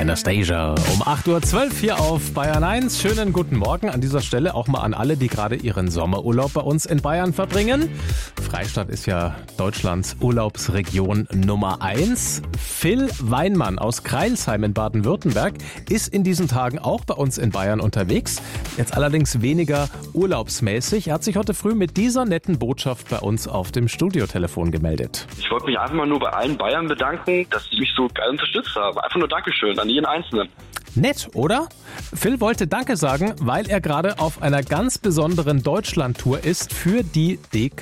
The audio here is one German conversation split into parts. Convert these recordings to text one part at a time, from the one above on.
Anastasia um 8.12 Uhr hier auf Bayern 1. Schönen guten Morgen an dieser Stelle auch mal an alle, die gerade ihren Sommerurlaub bei uns in Bayern verbringen. Freistadt ist ja Deutschlands Urlaubsregion Nummer 1. Phil Weinmann aus Crailsheim in Baden-Württemberg ist in diesen Tagen auch bei uns in Bayern unterwegs. Jetzt allerdings weniger urlaubsmäßig. Er hat sich heute früh mit dieser netten Botschaft bei uns auf dem Studiotelefon gemeldet. Ich wollte mich einfach mal nur bei allen Bayern bedanken, dass sie mich so geil unterstützt haben. Einfach nur Dankeschön an jeden Einzelnen. Nett, oder? Phil wollte Danke sagen, weil er gerade auf einer ganz besonderen Deutschland-Tour ist für die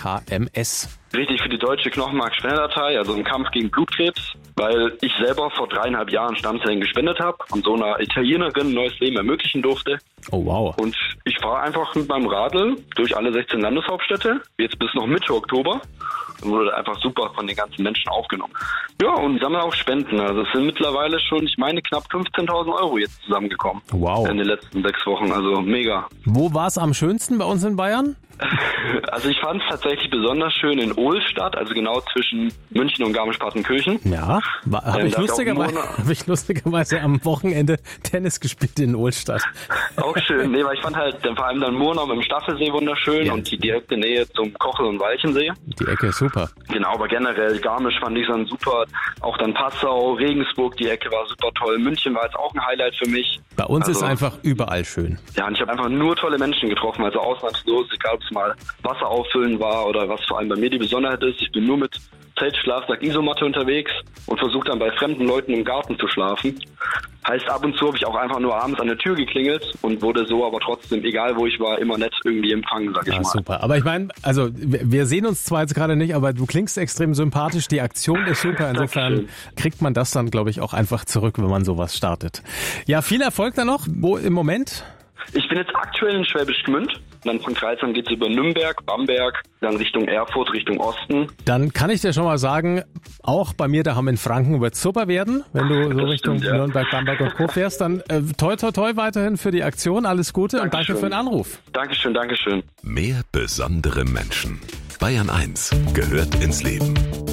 DKMS. Richtig, für die deutsche Knochenmark-Spenderdatei, also im Kampf gegen Blutkrebs, weil ich selber vor 3,5 Jahren Stammzellen gespendet habe und so einer Italienerin ein neues Leben ermöglichen durfte. Oh wow. Und ich fahre einfach mit meinem Radl durch alle 16 Landeshauptstädte, jetzt bis noch Mitte Oktober. Und wurde einfach super von den ganzen Menschen aufgenommen. Ja, und sammeln auch Spenden. Also es sind mittlerweile schon, ich meine, knapp 15.000 Euro jetzt zusammengekommen. Wow. In den letzten 6 Wochen, also mega. Wo war es am schönsten bei uns in Bayern? Also ich fand es tatsächlich besonders schön in Ohlstadt, also genau zwischen München und Garmisch-Partenkirchen. Ja, habe ich lustigerweise am Wochenende Tennis gespielt in Ohlstadt. Auch schön, nee, weil ich fand halt vor allem dann Murnau mit dem Staffelsee wunderschön, ja. Und die direkte Nähe zum Kochel- und Walchensee. Die Ecke ist super. Genau, aber generell Garmisch fand ich dann super, auch dann Passau, Regensburg, die Ecke war super toll. München war jetzt auch ein Highlight für mich. Bei uns ist einfach überall schön. Ja, und ich habe einfach nur tolle Menschen getroffen, also ausnahmslos, egal ob es mal Wasser auffüllen war oder was vor allem bei mir die Besonderheit ist. Ich bin nur mit Zelt, Schlafsack, Isomatte unterwegs und versuche dann bei fremden Leuten im Garten zu schlafen. Heißt, ab und zu habe ich auch einfach nur abends an der Tür geklingelt und wurde so aber trotzdem, egal wo ich war, immer nett irgendwie empfangen, sag ich mal. Super. Aber ich meine, also wir sehen uns zwar jetzt gerade nicht, aber du klingst extrem sympathisch, die Aktion ist super. Insofern kriegt man das dann, glaube ich, auch einfach zurück, wenn man sowas startet. Ja, viel Erfolg dann noch. Wo im Moment? Ich bin jetzt aktuell in Schwäbisch Gmünd. Dann von Crailsheim geht es über Nürnberg, Bamberg, dann Richtung Erfurt, Richtung Osten. Dann kann ich dir schon mal sagen, auch bei mir daheim in Franken wird es super werden. Wenn du so Richtung Nürnberg, Bamberg und Co. fährst, dann toi toi toi weiterhin für die Aktion. Alles Gute und danke für den Anruf. Dankeschön, Dankeschön. Mehr besondere Menschen. Bayern 1 gehört ins Leben.